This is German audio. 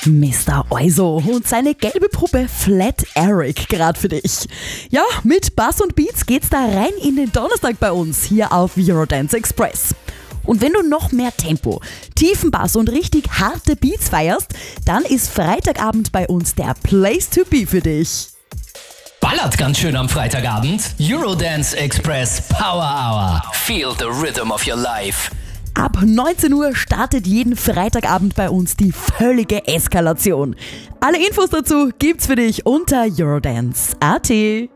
Mr. Oizo und seine gelbe Puppe Flat Eric gerade für dich. Ja, mit Bass und Beats geht's da rein in den Donnerstag bei uns hier auf Eurodance Express. Und wenn du noch mehr Tempo, tiefen Bass und richtig harte Beats feierst, dann ist Freitagabend bei uns der Place to be für dich. Ballert ganz schön am Freitagabend. Eurodance Express Power Hour. Feel the rhythm of your life. Ab 19 Uhr startet jeden Freitagabend bei uns die völlige Eskalation. Alle Infos dazu gibt's für dich unter Eurodance.at.